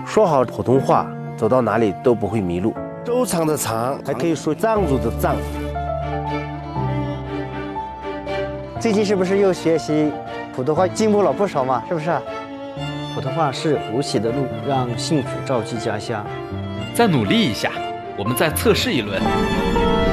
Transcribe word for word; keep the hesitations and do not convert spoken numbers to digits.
说好普通话，走到哪里都不会迷路。周长的长，还可以说藏族的藏。 最近是不是又学习普通话进步了不少嘛？是不是？ 普通话是无喜的路，让幸福照进家乡。 再努力一下，我们再测试一轮。